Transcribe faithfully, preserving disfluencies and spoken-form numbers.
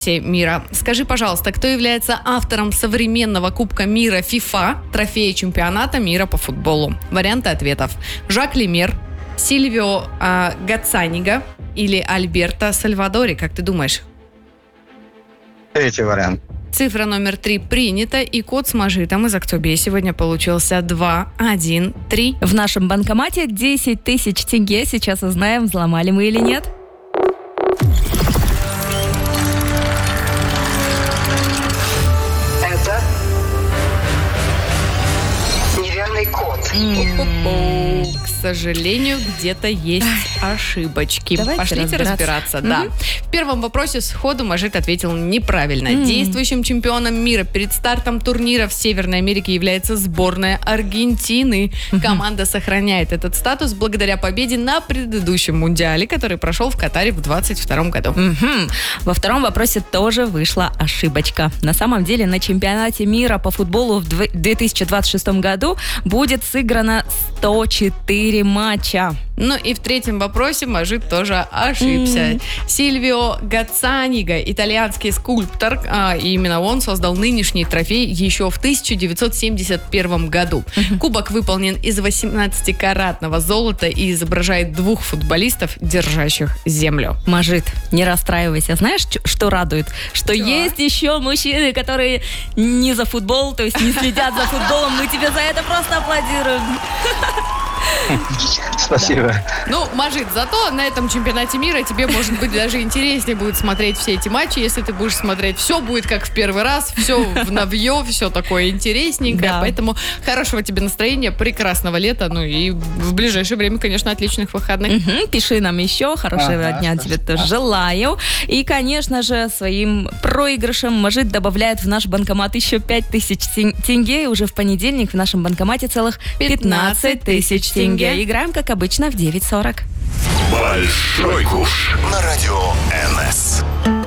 мира. Скажи, пожалуйста, кто является автором современного Кубка мира FIFA, трофея чемпионата мира по футболу? Варианты ответов. Жак Лемер, Сильвио э, Гацанига или Альберто Сальвадори, как ты думаешь? Третий вариант. Цифра номер три принята, и код с Мажитом из Актобе сегодня получился два один три. В нашем банкомате десять тысяч тенге. Сейчас узнаем, взломали мы или нет. Это неверный код. М-м-м. К сожалению, где-то есть ошибочки. Давайте Пошлите разбираться. разбираться. Да. Мгм. В первом вопросе сходу Мажит ответил неправильно. М. Действующим чемпионом мира перед стартом турнира в Северной Америке является сборная Аргентины. Команда сохраняет этот статус благодаря победе на предыдущем мундиале, который прошел в Катаре в двадцать втором году. Мгм. Во втором вопросе тоже вышла ошибочка. На самом деле на чемпионате мира по футболу в две тысячи двадцать шестом году будет сыграно сто четыре матча. Ну и в третьем вопросе Мажит тоже ошибся. М. Сильвио Гацанига, итальянский скульптор, а, и именно он создал нынешний трофей еще в тысяча девятьсот семьдесят первом году. Кубок выполнен из восемнадцатикаратного золота и изображает двух футболистов, держащих землю. Мажит, не расстраивайся. Знаешь, ч- что радует? Что Чё? есть еще мужчины, которые не за футбол, то есть не следят за футболом. Мы тебе за это просто аплодируем. Спасибо. Ну, Мажит, зато на этом чемпионате мира тебе, может быть, даже интереснее будет смотреть все эти матчи, если ты будешь смотреть. Все будет как в первый раз, все в новье, все такое интересненькое. Да. Поэтому хорошего тебе настроения, прекрасного лета, ну и в ближайшее время, конечно, отличных выходных. Мгм, пиши нам еще. Хорошего Ага, дня спасибо. тебе тоже желаю. И, конечно же, своим проигрышем Мажит добавляет в наш банкомат еще пять тысяч тен- тенге. И уже в понедельник в нашем банкомате целых пятнадцать тысяч тенге. Играем, как обычно, в девять сорок. Большой куш на радио эн эс.